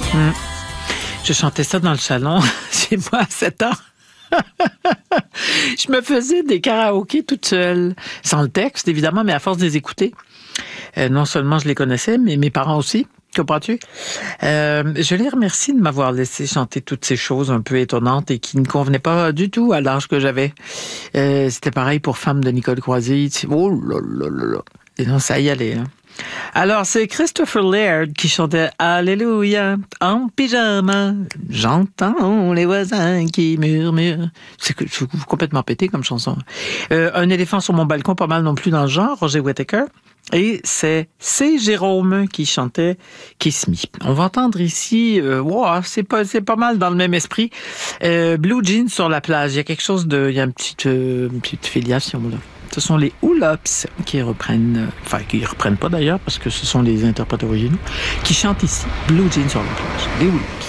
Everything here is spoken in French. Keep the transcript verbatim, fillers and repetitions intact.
Mmh. Je chantais ça dans le salon chez moi à sept ans. Je me faisais des karaokés toute seule, sans le texte évidemment, mais à force de les écouter. Euh, non seulement je les connaissais, mais mes parents aussi. Comprends-tu? Euh, je les remercie de m'avoir laissé chanter toutes ces choses un peu étonnantes et qui ne convenaient pas du tout à l'âge que j'avais. Euh, c'était pareil pour Femme de Nicole Croisille. Oh là là là là. Et non, ça y allait, hein. Alors, c'est Christopher Laird qui chantait « Alléluia, en pyjama, j'entends les voisins qui murmurent ». C'est complètement pété comme chanson. Euh, un éléphant sur mon balcon, pas mal non plus dans le genre, Roger Whittaker. Et c'est C. Jérôme qui chantait Kiss Me. On va entendre ici, euh, wow, c'est pas, c'est pas mal dans le même esprit, euh, Blue Jeans sur la plage. Il y a quelque chose de, il y a une petite, euh, une petite filiation là. Ce sont les Hoolops qui reprennent, enfin qui reprennent pas d'ailleurs parce que ce sont les interprètes originaux, qui chantent ici Blue Jeans sur la plage. Les Hoolops.